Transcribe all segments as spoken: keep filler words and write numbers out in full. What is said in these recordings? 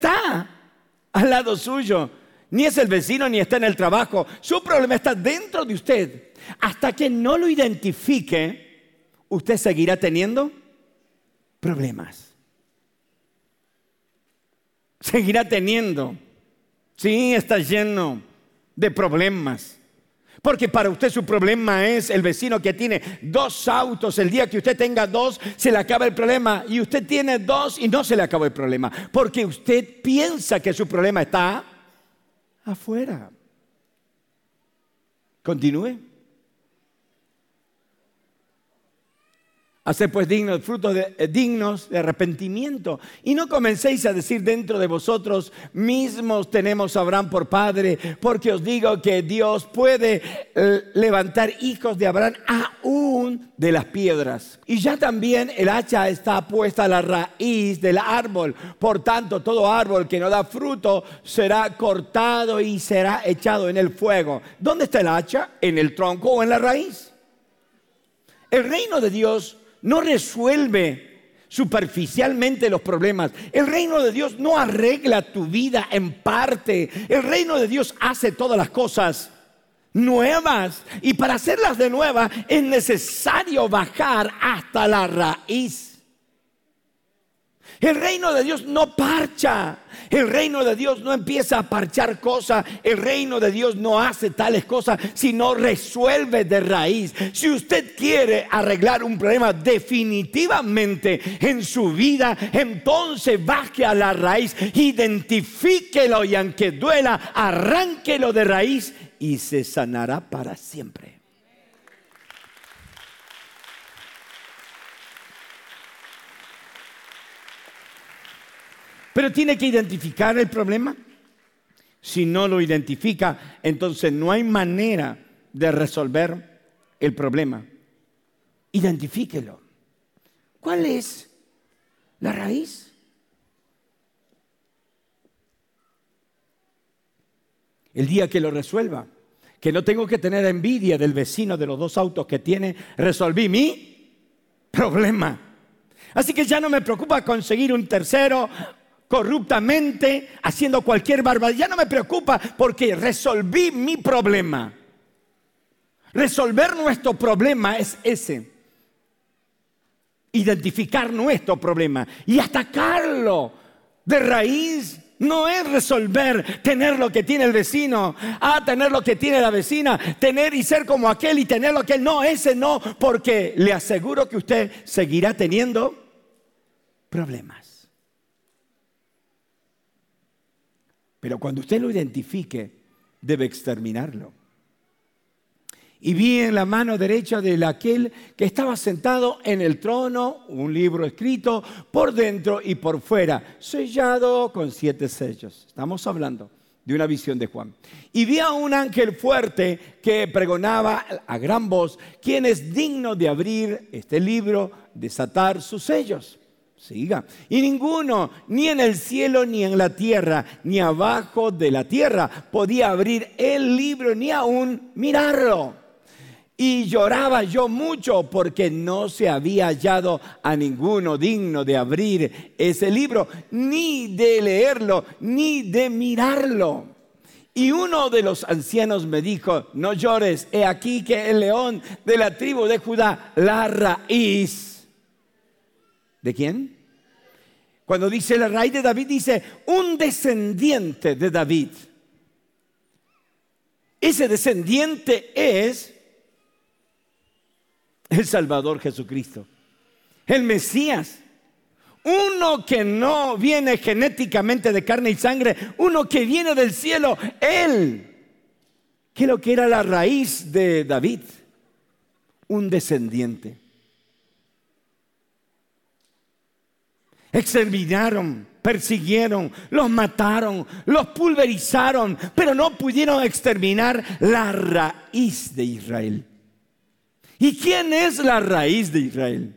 está al lado suyo. Ni es el vecino, ni está en el trabajo. Su problema está dentro de usted. Hasta que no lo identifique, usted seguirá teniendo problemas. Seguirá teniendo. Sí, está lleno de problemas. Porque para usted su problema es el vecino que tiene dos autos. El día que usted tenga dos, se le acaba el problema. Y usted tiene dos y no se le acabó el problema. Porque usted piensa que su problema está afuera. Continúe. Haced pues dignos, frutos de, eh, dignos de arrepentimiento. Y no comencéis a decir dentro de vosotros mismos: tenemos a Abraham por padre. Porque os digo que Dios puede eh, levantar hijos de Abraham aún de las piedras. Y ya también el hacha está puesta a la raíz del árbol. Por tanto, todo árbol que no da fruto será cortado y será echado en el fuego. ¿Dónde está el hacha? ¿En el tronco o en la raíz? El reino de Dios no resuelve superficialmente los problemas. El reino de Dios no arregla tu vida en parte. El reino de Dios hace todas las cosas nuevas. Y para hacerlas de nuevas es necesario bajar hasta la raíz. El reino de Dios no parcha. El reino de Dios no empieza a parchar cosas. El reino de Dios no hace tales cosas, sino resuelve de raíz. Si usted quiere arreglar un problema definitivamente en su vida, entonces baje a la raíz, identifíquelo y aunque duela, arránquelo de raíz y se sanará para siempre. Pero tiene que identificar el problema. Si no lo identifica, entonces no hay manera de resolver el problema. Identifíquelo. ¿Cuál es la raíz? El día que lo resuelva, que no tengo que tener envidia del vecino de los dos autos que tiene, resolví mi problema. Así que ya no me preocupa conseguir un tercero corruptamente, haciendo cualquier barbaridad. Ya no me preocupa porque resolví mi problema. Resolver nuestro problema es ese. Identificar nuestro problema y atacarlo de raíz. No es resolver tener lo que tiene el vecino, ah, tener lo que tiene la vecina, tener y ser como aquel y tener lo que él. No, ese no, porque le aseguro que usted seguirá teniendo problemas. Pero cuando usted lo identifique, debe exterminarlo. Y vi en la mano derecha de aquel que estaba sentado en el trono un libro escrito por dentro y por fuera, sellado con siete sellos. Estamos hablando de una visión de Juan. Y vi a un ángel fuerte que pregonaba a gran voz: ¿quién es digno de abrir este libro, desatar sus sellos? Siga. Y ninguno, ni en el cielo, ni en la tierra, ni abajo de la tierra, podía abrir el libro, ni aún mirarlo. Y lloraba yo mucho porque no se había hallado a ninguno digno de abrir ese libro, ni de leerlo, ni de mirarlo. Y uno de los ancianos me dijo: no llores, he aquí que el león de la tribu de Judá, la raíz. ¿De quién? Cuando dice la raíz de David, dice un descendiente de David. Ese descendiente es el Salvador Jesucristo, el Mesías. Uno que no viene genéticamente de carne y sangre, uno que viene del cielo, Él, que es lo que era la raíz de David, un descendiente. Exterminaron, persiguieron, los mataron, los pulverizaron, pero no pudieron exterminar la raíz de Israel. ¿Y quién es la raíz de Israel?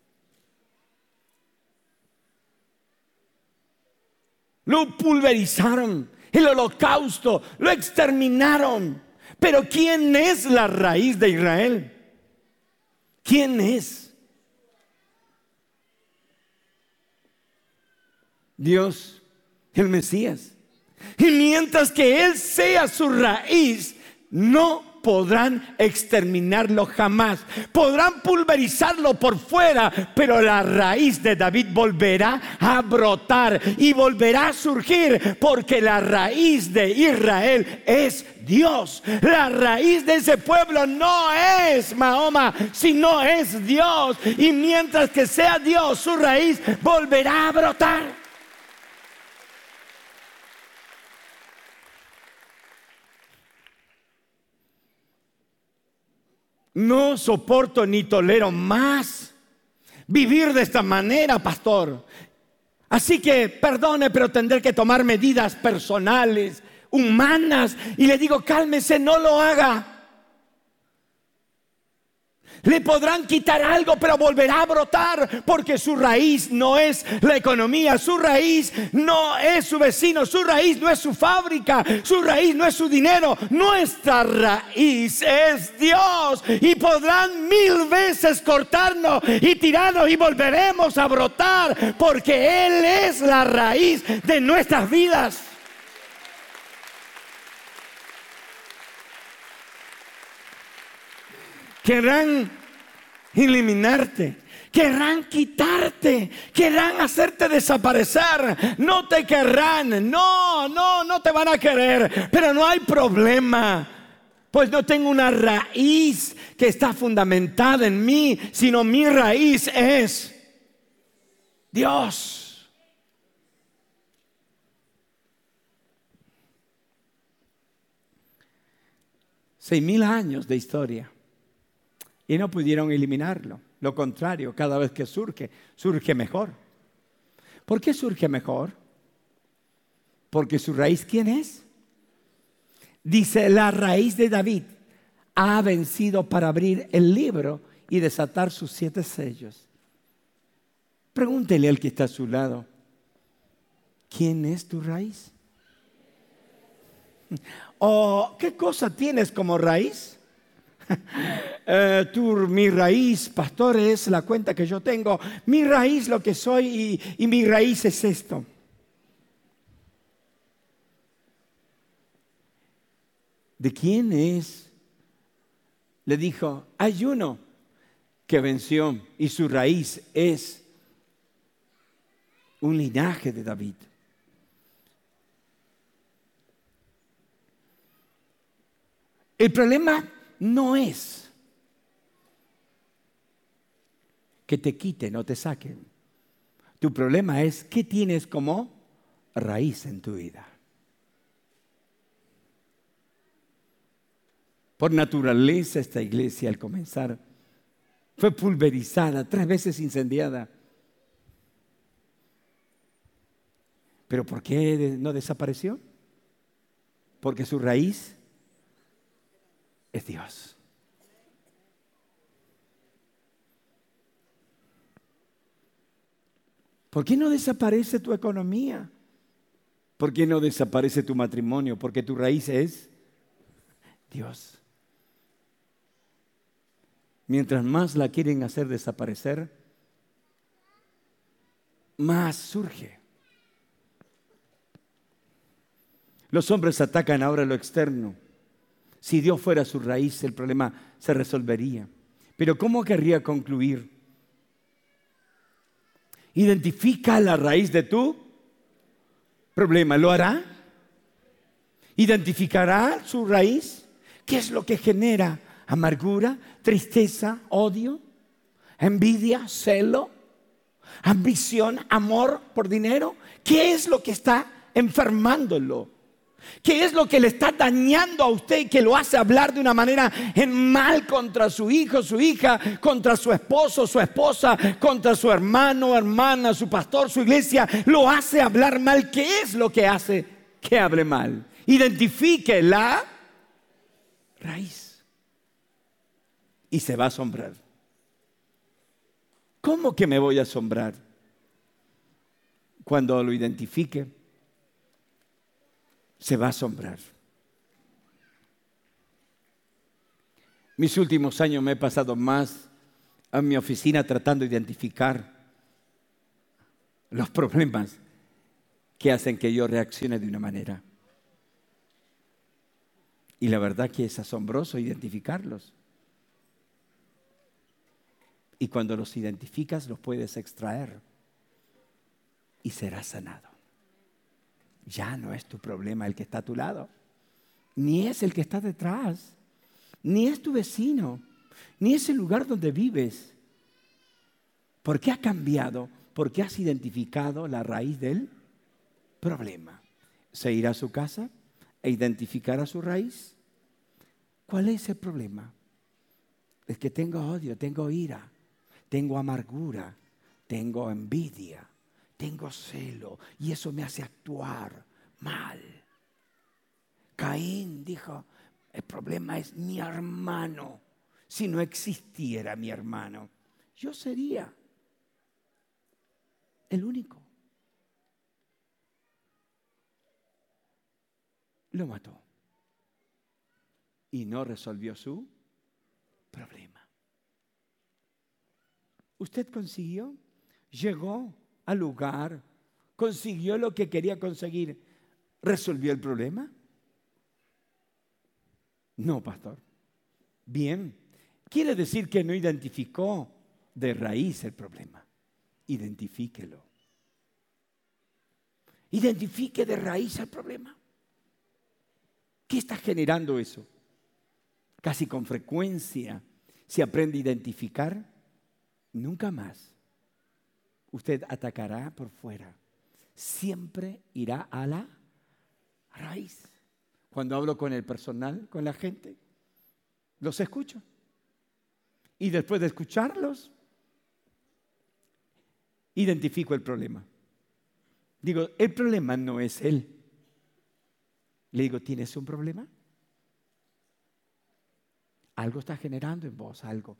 Lo pulverizaron, el holocausto, lo exterminaron. Pero ¿quién es la raíz de Israel? ¿Quién es? Dios el Mesías. Y mientras que Él sea su raíz, no podrán exterminarlo jamás. Podrán pulverizarlo por fuera, pero la raíz de David volverá a brotar y volverá a surgir, porque la raíz de Israel es Dios. La raíz de ese pueblo no es Mahoma, sino es Dios. Y mientras que sea Dios, su raíz volverá a brotar. No soporto ni tolero más vivir de esta manera, pastor. Así que perdone, pero tendré que tomar medidas personales, humanas. Y le digo, cálmese, no lo haga. Le podrán quitar algo, pero volverá a brotar, porque su raíz no es la economía, su raíz no es su vecino, su raíz no es su fábrica, su raíz no es su dinero. Nuestra raíz es Dios. Y podrán mil veces cortarnos y tirarnos y volveremos a brotar, porque Él es la raíz de nuestras vidas. Querrán eliminarte, querrán quitarte, querrán hacerte desaparecer. No te querrán, no, no, no te van a querer, pero no hay problema, pues no tengo una raíz que está fundamentada en mí, sino mi raíz es Dios. Seis mil años de historia. Y no pudieron eliminarlo. Lo contrario, cada vez que surge, surge mejor. ¿Por qué surge mejor? Porque su raíz, ¿quién es? Dice, la raíz de David ha vencido para abrir el libro y desatar sus siete sellos. Pregúntele al que está a su lado, ¿quién es tu raíz? ¿O qué cosa tienes como raíz? Uh, tú, mi raíz, pastor, es la cuenta que yo tengo. Mi raíz, lo que soy, y, y mi raíz es esto. ¿De quién es? Le dijo, hay uno que venció y su raíz es un linaje de David. El problema no es que te quiten o te saquen. Tu problema es qué tienes como raíz en tu vida. Por naturaleza, esta iglesia al comenzar fue pulverizada, tres veces incendiada. ¿Pero por qué no desapareció? Porque su raíz es Dios. ¿Por qué no desaparece tu economía? ¿Por qué no desaparece tu matrimonio? Porque tu raíz es Dios. Mientras más la quieren hacer desaparecer, más surge. Los hombres atacan ahora lo externo. Si Dios fuera su raíz, el problema se resolvería. Pero ¿cómo querría concluir? Identifica la raíz de tu problema. ¿Lo hará? ¿Identificará su raíz? ¿Qué es lo que genera amargura, tristeza, odio, envidia, celo, ambición, amor por dinero? ¿Qué es lo que está enfermándolo? ¿Qué es lo que le está dañando a usted y que lo hace hablar de una manera en mal contra su hijo, su hija, contra su esposo, su esposa, contra su hermano, hermana, su pastor, su iglesia? Lo hace hablar mal. ¿Qué es lo que hace que hable mal? Identifique la raíz y se va a asombrar. ¿Cómo que me voy a asombrar? Cuando lo identifique, se va a asombrar. Mis últimos años me he pasado más en mi oficina tratando de identificar los problemas que hacen que yo reaccione de una manera. Y la verdad que es asombroso identificarlos. Y cuando los identificas, los puedes extraer y serás sanado. Ya no es tu problema el que está a tu lado, ni es el que está detrás, ni es tu vecino, ni es el lugar donde vives. ¿Por qué ha cambiado? Porque has identificado la raíz del problema. ¿Se irá a su casa e identificará su raíz? ¿Cuál es el problema? Es que tengo odio, tengo ira, tengo amargura, tengo envidia, tengo celo, y eso me hace actuar mal. Caín dijo, el problema es mi hermano. Si no existiera mi hermano, yo sería el único. Lo mató y no resolvió su problema. ¿Usted consiguió? Llegó al lugar, consiguió lo que quería conseguir. ¿Resolvió el problema? No, pastor. Bien, quiere decir que no identificó de raíz el problema. Identifíquelo. Identifique de raíz el problema. ¿Qué está generando eso? Casi con frecuencia, si aprende a identificar, nunca más usted atacará por fuera. Siempre irá a la raíz. Cuando hablo con el personal, con la gente, los escucho. Y después de escucharlos, identifico el problema. Digo, el problema no es él. Le digo, ¿tienes un problema? Algo está generando en vos, algo.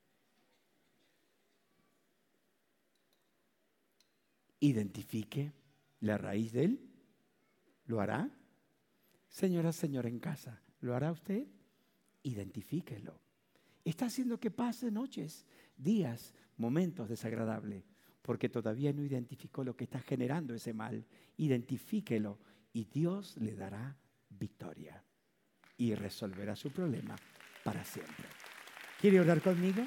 Identifique la raíz de él. ¿Lo hará? Señora, señora en casa, ¿lo hará usted? Identifíquelo. Está haciendo que pase noches, días, momentos desagradables, porque todavía no identificó lo que está generando ese mal. Identifíquelo y Dios le dará victoria y resolverá su problema para siempre. ¿Quiere orar conmigo?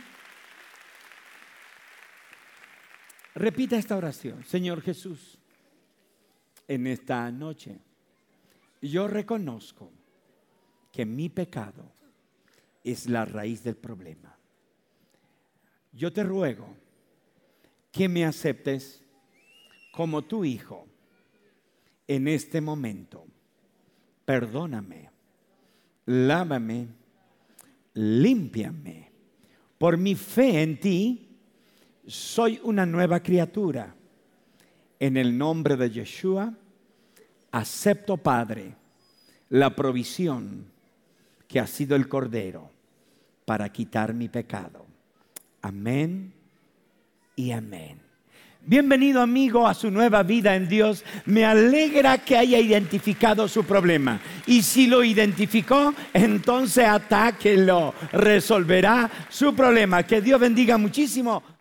Repita esta oración. Señor Jesús, en esta noche yo reconozco que mi pecado es la raíz del problema. Yo te ruego que me aceptes como tu hijo en este momento. Perdóname, lávame, límpiame. Por mi fe en ti, soy una nueva criatura. En el nombre de Yeshua, acepto, Padre, la provisión que ha sido el Cordero para quitar mi pecado. Amén y amén. Bienvenido, amigo, a su nueva vida en Dios. Me alegra que haya identificado su problema. Y si lo identificó, entonces atáquelo. Resolverá su problema. Que Dios bendiga muchísimo